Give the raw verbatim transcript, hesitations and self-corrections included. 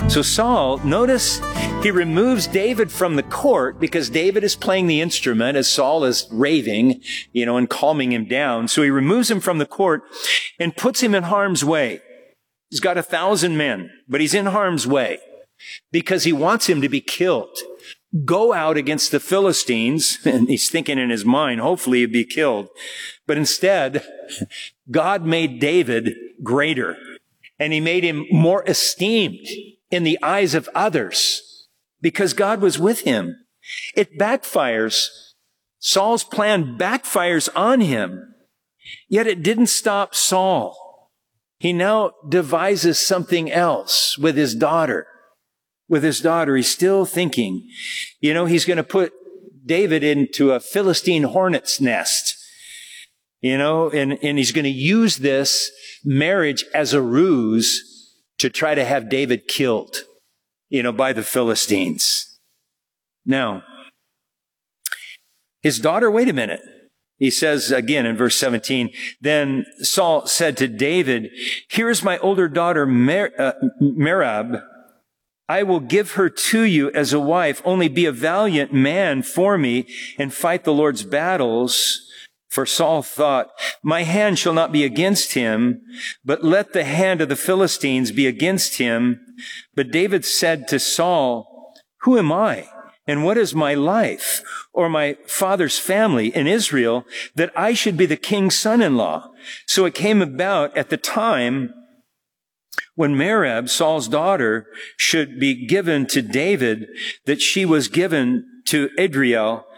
So Saul, notice he removes David from the court because David is playing the instrument as Saul is raving, you know, and calming him down. So he removes him from the court and puts him in harm's way. He's got a thousand men, but he's in harm's way because he wants him to be killed. Go out against the Philistines, and he's thinking in his mind, hopefully he'd be killed. But instead, God made David greater, and he made him more esteemed in the eyes of others because God was with him. It backfires. Saul's plan backfires on him, yet it didn't stop Saul. He now devises something else with his daughter. With his daughter, he's still thinking, you know, he's going to put David into a Philistine hornet's nest, you know, and, and he's going to use this marriage as a ruse to try to have David killed, you know, by the Philistines. Now, his daughter, wait a minute. He says again in verse seventeen, then Saul said to David, here's my older daughter, Mer- uh, Merab. I will give her to you as a wife. Only be a valiant man for me and fight the Lord's battles. For Saul thought, my hand shall not be against him, but let the hand of the Philistines be against him. But David said to Saul, who am I? And what is my life or my father's family in Israel that I should be the king's son-in-law? So it came about at the time when Merab, Saul's daughter, should be given to David, that she was given to Adriel,